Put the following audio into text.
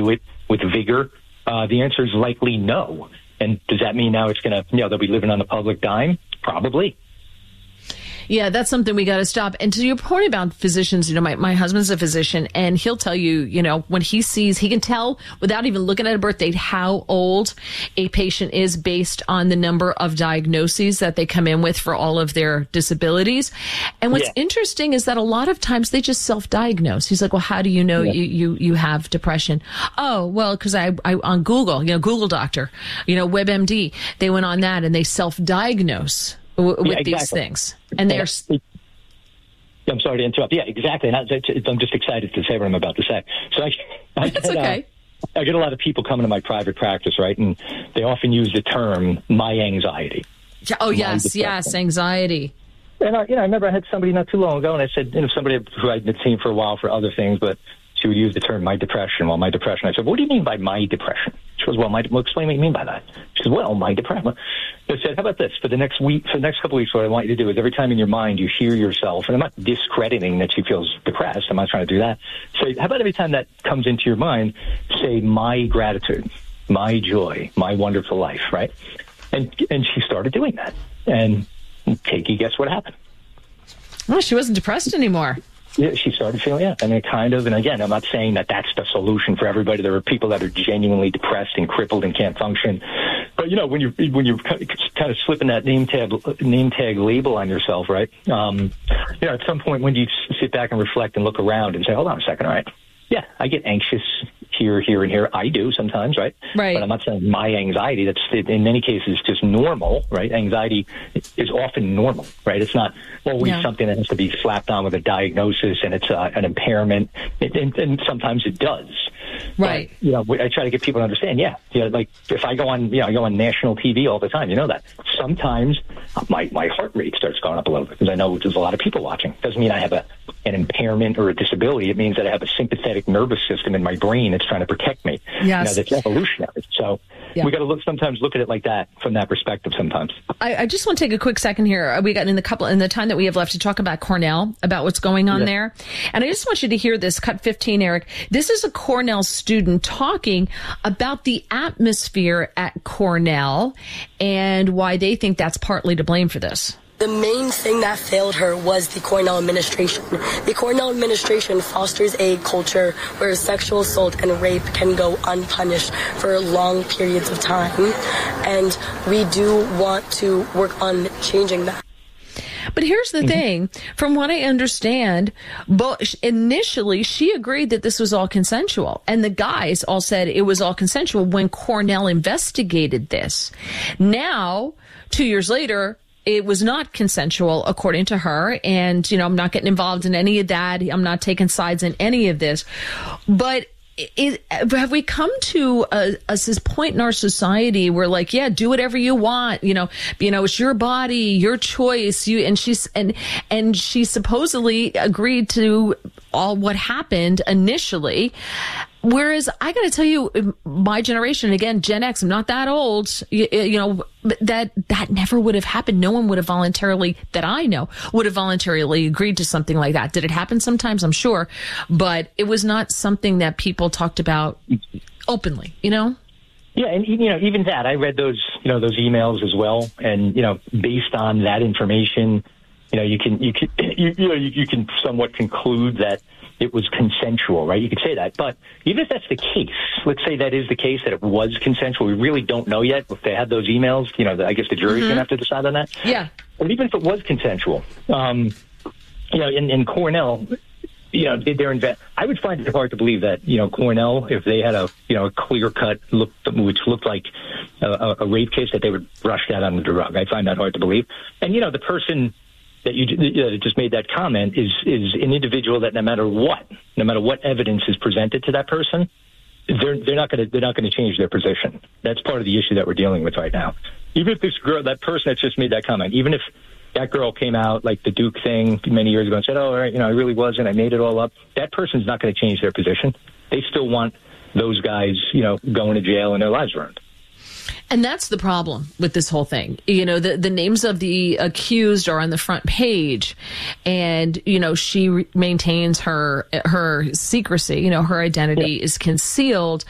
do it with vigor? The answer is likely no. And does that mean now it's going to, they'll be living on the public dime? Probably. Yeah, that's something we got to stop. And to your point about physicians, my husband's a physician, and he'll tell you, when he can tell without even looking at a birth date how old a patient is based on the number of diagnoses that they come in with for all of their disabilities. And what's interesting is that a lot of times they just self-diagnose. He's like, well, how do you know you have depression? Oh, well, because I on Google, Google Doctor, WebMD, they went on that and they self-diagnose with these things. And they're... I'm sorry to interrupt. Yeah, exactly. And I'm just excited to say what I'm about to say. So I get a lot of people coming to my private practice, right? And they often use the term, my anxiety. Oh, yes, anxiety. And I remember I had somebody not too long ago, and I said, somebody who I'd been seeing for a while for other things, but she would use the term my depression. Well, my depression. I said, what do you mean by my depression? She goes, well, explain what you mean by that. She says, well, my depression. I said, how about this? For the next couple of weeks, what I want you to do is every time in your mind you hear yourself, and I'm not discrediting that she feels depressed. I'm not trying to do that. Say, how about every time that comes into your mind, say my gratitude, my joy, my wonderful life, right? And she started doing that. And take a guess what happened. Well, she wasn't depressed anymore. Yeah, she started feeling, and again, I'm not saying that that's the solution for everybody. There are people that are genuinely depressed and crippled and can't function. But, when you're kind of slipping that name tag label on yourself, right? At some point when you sit back and reflect and look around and say, hold on a second, all right. Yeah, I get anxious here, and here. I do sometimes, right? Right. But I'm not saying my anxiety. That's in many cases just normal, right? Anxiety is often normal, right? It's not always something that has to be slapped on with a diagnosis and it's an impairment. And sometimes it does. Right. But, I try to get people to understand. Like if I go on national TV all the time, that sometimes my heart rate starts going up a little bit because I know there's a lot of people watching. Doesn't mean I have an impairment or a disability. It means that I have a sympathetic nervous system in my brain that's trying to protect me. Yes. That's evolutionary. So we got to sometimes look at it like that from that perspective sometimes. I just want to take a quick second here. We got in the time that we have left to talk about Cornell, about what's going on there. And I just want you to hear this, cut 15, Eric. This is a Cornell student talking about the atmosphere at Cornell and why they think that's partly to blame for this. The main thing that failed her was the Cornell administration. The Cornell administration fosters a culture where sexual assault and rape can go unpunished for long periods of time. And we do want to work on changing that. But here's the thing. From what I understand, initially she agreed that this was all consensual. And the guys all said it was all consensual when Cornell investigated this. Now, 2 years later, it was not consensual, according to her. And, I'm not getting involved in any of that. I'm not taking sides in any of this. But have we come to this point in our society where, like, do whatever you want, it's your body, your choice, and she supposedly agreed to all what happened initially. Whereas I got to tell you, my generation, again, Gen X, I'm not that old, that never would have happened. No one would have voluntarily, that I know, would have voluntarily agreed to something like that. Did it happen sometimes? I'm sure. But it was not something that people talked about openly, Yeah, and even that, I read those emails as well, and based on that information, you can somewhat conclude that it was consensual, right? You could say that. But even if that's the case, let's say that is the case, that it was consensual. We really don't know yet. If they had those emails, I guess the jury's going to have to decide on that. Yeah. But even if it was consensual, in Cornell, I would find it hard to believe that, Cornell, if they had a clear-cut which looked like a rape case, that they would rush that on the drug. I find that hard to believe. And, the person that you just made that comment is an individual that no matter what evidence is presented to that person, they're not going to change their position. That's part of the issue that we're dealing with right now. Even if this girl, that person that just made that comment, even if that girl came out like the Duke thing many years ago and said, "Oh, all right, I really wasn't. I made it all up." That person's not going to change their position. They still want those guys, going to jail and their lives ruined. And that's the problem with this whole thing. The names of the accused are on the front page, and, she maintains her secrecy. Her identity is concealed.